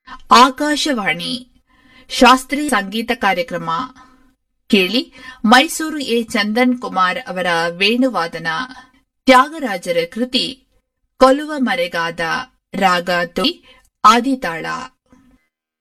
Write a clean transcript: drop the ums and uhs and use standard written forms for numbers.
ಆಕಾಶವಾಣಿ ಶಾಸ್ತ್ರೀಯ ಸಂಗೀತ ಕಾರ್ಯಕ್ರಮ ಕೇಳಿ. ಮೈಸೂರು ಎ ಚಂದನ್ ಕುಮಾರ್ ಅವರ ವೇಣುವಾದನ. ತ್ಯಾಗರಾಜರ ಕೃತಿ ಕೊಲುವ ಮರೆಗಾದ, ರಾಗ ತುಡಿ ಆದಿತಾಳ.